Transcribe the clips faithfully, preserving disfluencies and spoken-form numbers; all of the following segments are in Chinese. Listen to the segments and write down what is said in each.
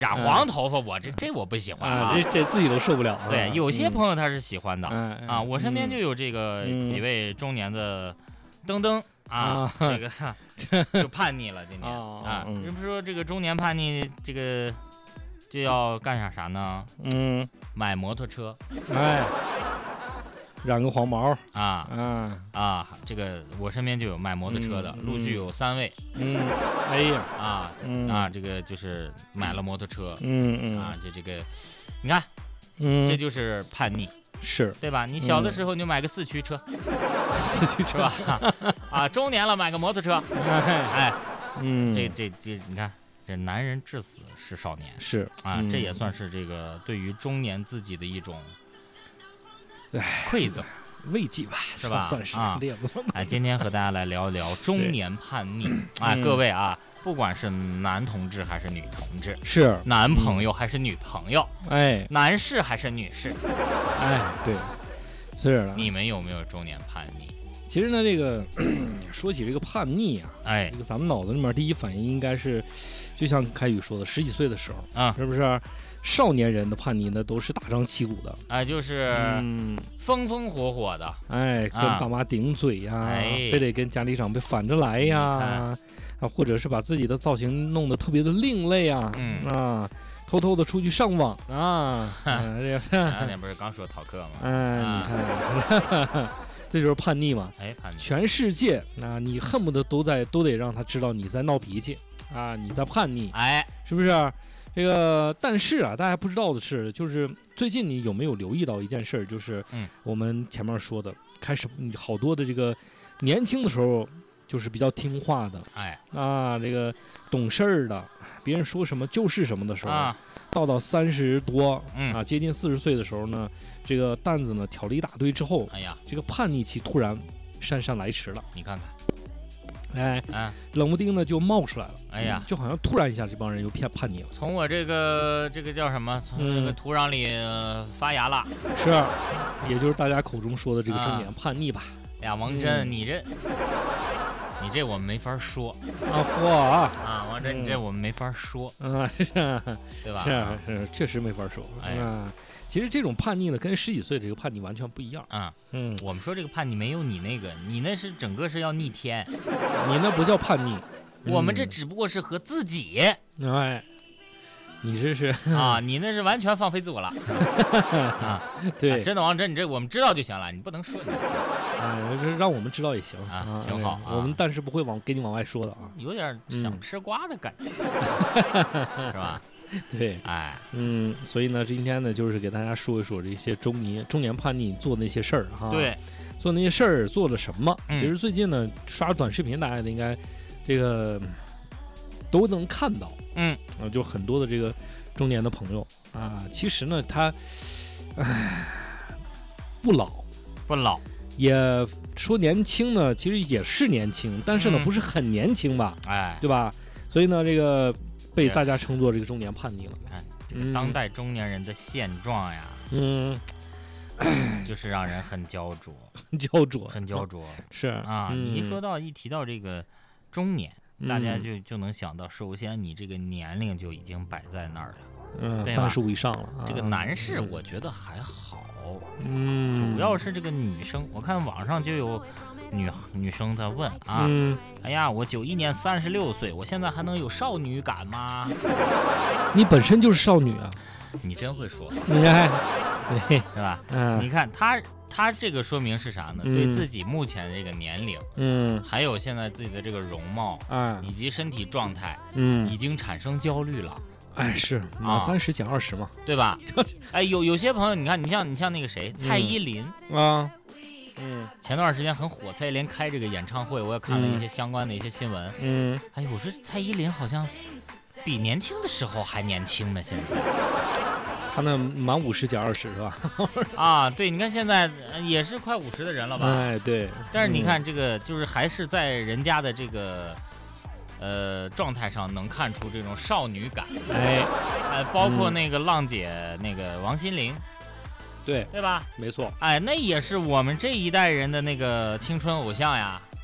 染黄头发，我这这我不喜欢啊，这这自己都受不了。 对，有些朋友他是喜欢的嗯啊，我身边就有这个几位中年的登登啊，这个就叛逆了，今年啊，人不说这个中年叛逆，这个就要干啥啥呢？ 嗯， 买摩托车， 哎。染个黄毛啊， 嗯啊，这个我身边就有卖摩托车的，陆续有三位， 嗯，哎呀， 啊， 嗯啊，这个就是买了摩托车， 嗯嗯， 啊，这这个，你看， 嗯， 这就是叛逆， 是对吧？你小的时候你就买个四驱车， 四驱车吧，啊，中年了买个摩托车，哎，嗯，这这这，你看，这男人至死是少年， 是啊，这也算是这个对于中年自己的一种。馈赠、 慰藉吧， 是吧？ 算是啊。哎，今天和大家来聊一聊中年叛逆。哎，各位啊，不管是男同志还是女同志， 是男朋友还是女朋友， 哎， 男士还是女士， 哎，对，是的。 你们有没有中年叛逆？ 其实呢，这个说起这个叛逆啊， 哎， 这个咱们脑子里面第一反应应该是，就像凯宇说的，十几岁的时候啊，是不是？少年人的叛逆呢，都是大张旗鼓的， 哎，就是风风火火的， 哎，跟爸妈顶嘴呀、啊哎，非得跟家里长辈反着来呀，啊，或者是把自己的造型弄得特别的另类啊，嗯啊，偷偷的出去上网啊， 这两天不是刚说逃课吗？ 哎，你看，这就是叛逆嘛， 哎，叛逆， 全世界啊，你恨不得都在都得让他知道你在闹脾气啊，你在叛逆， 哎， 是不是？这个，但是啊，大家不知道的是，就是最近你有没有留意到一件事儿，就是我们前面说的，开始好多的这个年轻的时候就是比较听话的， 哎啊，这个懂事儿的，别人说什么就是什么的时候， 啊、 到到三十多， 嗯啊，接近四十岁的时候呢，这个担子呢挑了一大堆之后， 哎呀， 这个叛逆期突然姗姗来迟了， 你看看。 哎， 啊， 冷不丁的就冒出来了。 哎呀， 就好像突然一下，这帮人又偏叛逆了。 从我这个这个叫什么？从这个土壤里、呃、发芽了。 是，也就是大家口中说的这个中年叛逆吧。 哎呀，王真，你这，你这我们没法说。 啊，嚯啊！ 啊，王真，你这我们没法说。 啊，是， 对吧？ 是是，确实没法说。哎呀。其实这种叛逆呢，跟十几岁这个叛逆完全不一样啊。嗯，我们说这个叛逆没有你那个，你那是整个是要逆天， 你那不叫叛逆， 我们这只不过是和自己。 哎，你这是啊，你那是完全放飞自我了啊。 对， 真的王真，你这我们知道就行了，你不能说。 哎，让我们知道也行啊，挺好。 我们但是不会往给你往外说的啊。 有点想吃瓜的感觉，是吧？ 对， 哎， 嗯，所以呢，今天呢，就是给大家说一说这些中年中年叛逆做那些事儿哈。 对， 做那些事儿做了什么？ 嗯、 其实最近呢，刷短视频，大家应该这个都能看到。 嗯， 啊，就很多的这个中年的朋友啊，其实呢，他唉不老， 不老， 也说年轻呢，其实也是年轻，但是呢， 嗯、 不是很年轻吧？ 哎， 对吧？所以呢，这个。被大家称作这个中年叛逆了。 你看这个当代中年人的现状呀， 嗯， 就是让人很焦灼， 很焦灼， 很焦灼。 是啊， 嗯、 你一说到一提到这个中年， 嗯、 大家就就能想到，首先你这个年龄就已经摆在那儿了， 嗯，三十五以上了。 这个男士我觉得还好， 嗯， 主要是这个女生，我看网上就有。女女生在问啊， 嗯、 哎呀，我九一年三十六岁，我现在还能有少女感吗？ 你本身就是少女啊， 你真会说， 你看，对， 是吧？ 嗯， 你看他他这个说明是啥呢？ 嗯、 对自己目前这个年龄， 嗯， 还有现在自己的这个容貌啊， 以及身体状态， 嗯， 已经产生焦虑了。 哎，是满三十减二十嘛， 对吧？哎，有有些朋友，你看，你像你像那个谁，蔡依林、 嗯、啊。嗯， 前段时间很火，蔡依林开这个演唱会，我也看了一些相关的一些新闻。 嗯， 哎，我说蔡依林好像比年轻的时候还年轻呢，现在。 她那满五十减二十是吧？ 啊，对，你看现在也是快五十的人了吧？ 哎，对。 但是你看这个，就是还是在人家的这个呃状态上能看出这种少女感。 哎， 呃，包括那个浪姐、嗯、那个王心凌。 对对吧？ 没错， 哎，那也是我们这一代人的那个青春偶像呀。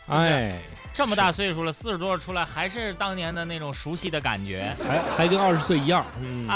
哎， 这么大岁数了，四十多出来还是当年的那种熟悉的感觉， 还还跟二十岁一样。嗯。